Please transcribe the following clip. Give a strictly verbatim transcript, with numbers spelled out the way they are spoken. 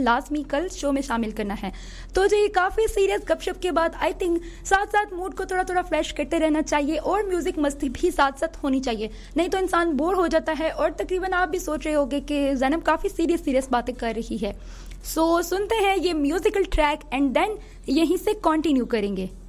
लाजमी कल शो में शामिल करना है। तो जी काफ़ी सीरियस गपशप के बाद आई थिंक साथ साथ मूड को थोड़ा थोड़ा फ्रेश करते रहना चाहिए और म्यूज़िक मस्ती भी साथ साथ होनी चाहिए, नहीं तो इंसान बोर हो जाता है। और तकरीबन आप भी सोच रहे होंगे कि ज़ैनब काफ़ी सीरियस सीरियस बातें कर रही है। सो so, सुनते हैं ये म्यूज़िकल ट्रैक एंड देन यहीं से कंटिन्यू करेंगे।